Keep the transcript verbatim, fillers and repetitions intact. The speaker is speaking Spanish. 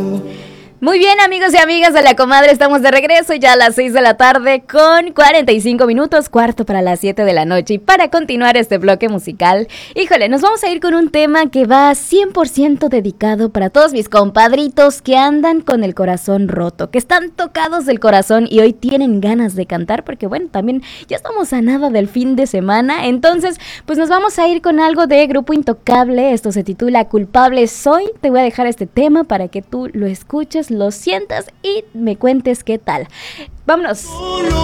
Muy bien, amigos y amigas de La Comadre, estamos de regreso ya a las seis de la tarde con cuarenta y cinco minutos, cuarto para las siete de la noche. Y para continuar este bloque musical, híjole, nos vamos a ir con un tema que va cien por ciento dedicado para todos mis compadritos que andan con el corazón roto, que están tocados del corazón y hoy tienen ganas de cantar, porque bueno, también ya estamos a nada del fin de semana. Entonces, pues nos vamos a ir con algo de Grupo Intocable. Esto se titula Culpable Soy. Te voy a dejar este tema para que tú lo escuches, lo sientas y me cuentes qué tal. Vámonos.